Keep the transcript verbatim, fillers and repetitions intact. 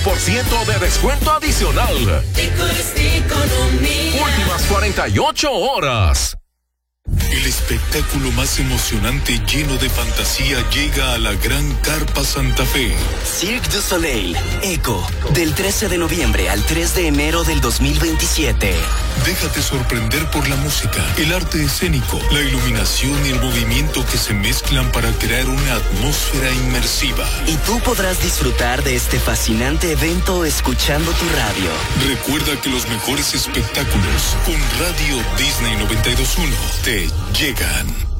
por ciento de descuento adicional. Últimas cuarenta y ocho horas. El espectáculo más emocionante lleno de fantasía llega a la Gran Carpa Santa Fe. Cirque du Soleil, Echo, del trece de noviembre al tres de enero del dos mil veintisiete. Déjate sorprender por la música, el arte escénico, la iluminación y el movimiento que se mezclan para crear una atmósfera inmersiva. Y tú podrás disfrutar de este fascinante evento escuchando tu radio. Recuerda que los mejores espectáculos con Radio Disney noventa y dos punto uno te llegan.